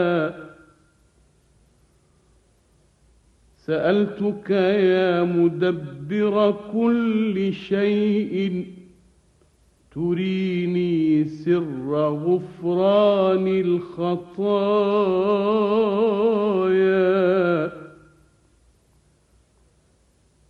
سألتك يا مدبر كل شيء تريني سر غفران الخطايا.